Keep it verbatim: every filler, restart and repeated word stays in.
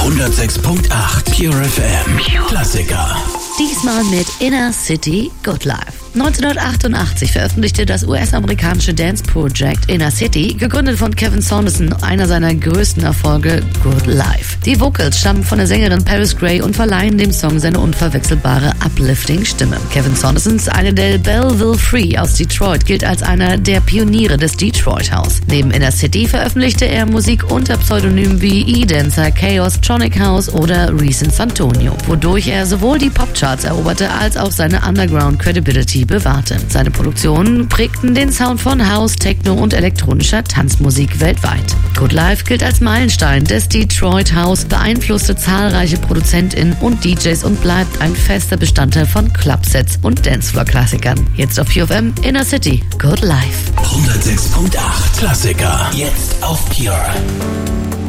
hundertsechs Komma acht Pure F M. Klassiker. Diesmal mit Inner City Good Life. neunzehnhundertachtundachtzig veröffentlichte das U S-amerikanische Dance-Projekt Inner City, gegründet von Kevin Saunderson, einer seiner größten Erfolge, Good Life. Die Vocals stammen von der Sängerin Paris Grey und verleihen dem Song seine unverwechselbare Uplifting-Stimme. Kevin Saunderson, eine der Belleville Free aus Detroit, gilt als einer der Pioniere des Detroit House. Neben Inner City veröffentlichte er Musik unter Pseudonymen wie E-Dancer, Chaos, Tronic House oder Recent Santonio, wodurch er sowohl die Popcharts eroberte als auch seine Underground-Credibility bewahrte. Seine Produktionen prägten den Sound von House, Techno und elektronischer Tanzmusik weltweit. Good Life gilt als Meilenstein des Detroit House, beeinflusste zahlreiche ProduzentInnen und D Js und bleibt ein fester Bestandteil von Clubsets und Dancefloor-Klassikern. Jetzt auf Pure F M, Inner City, Good Life. hundertsechs Komma acht Klassiker. Jetzt auf Pure.